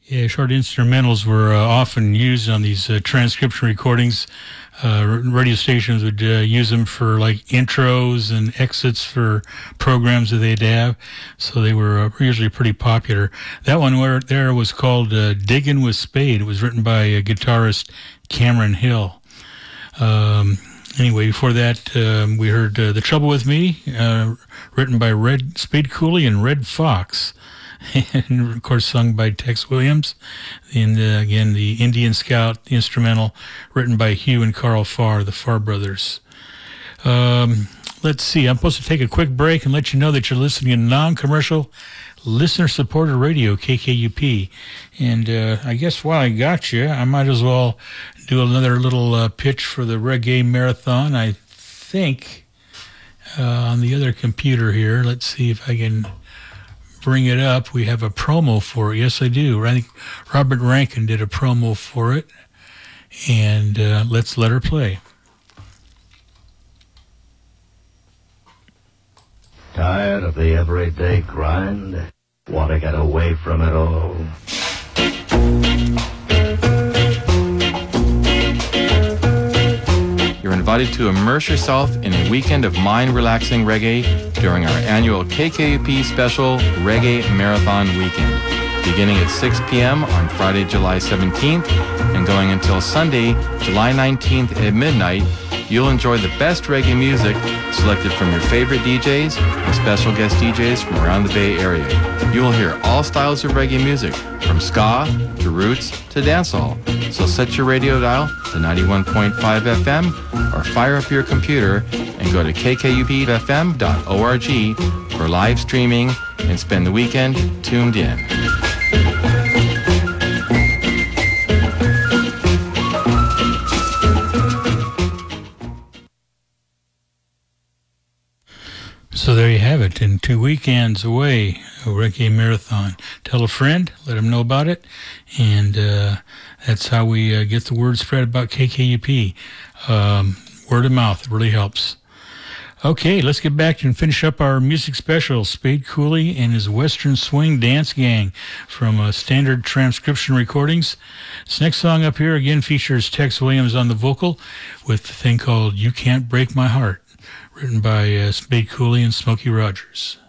Yeah, short instrumentals were often used on these transcription recordings. Radio stations would use them for like intros and exits for programs that they'd have, so they were usually pretty popular. That one there was called "Diggin' with Spade." It was written by guitarist Cameron Hill. Anyway, before that, we heard "The Trouble with Me," written by Spade Cooley and Red Fox. And of course sung by Tex Williams, and again the Indian Scout instrumental written by Hugh and Carl Farr, the Farr brothers. Let's see, I'm supposed to take a quick break and let you know that you're listening to non-commercial listener-supported radio, KKUP. And I guess while I got you, I might as well do another little pitch for the Reggae Marathon. I think on the other computer here, let's see if I can bring it up. We have a promo for it. Yes, I do. I think Robert Rankin did a promo for it. And let's let her play. Tired of the everyday grind? Want to get away from it all? You're invited to immerse yourself in a weekend of mind-relaxing reggae during our annual KKUP special Reggae Marathon Weekend, beginning at 6 p.m. on Friday, July 17th, and going until Sunday, July 19th at midnight. You'll enjoy the best reggae music selected from your favorite DJs and special guest DJs from around the Bay Area. You will hear all styles of reggae music, from ska to roots to dancehall. So set your radio dial to 91.5 FM or fire up your computer and go to kkupfm.org for live streaming and spend the weekend tuned in. So there you have it. In 2 weekends away, a Reggae Marathon. Tell a friend, let them know about it, and that's how we get the word spread about KKUP. Word of mouth, it really helps. Okay, let's get back and finish up our music special. Spade Cooley and his Western Swing Dance Gang from Standard Transcription Recordings. This next song up here again features Tex Williams on the vocal with the thing called You Can't Break My Heart, written by Spade Cooley and Smokey Rogers.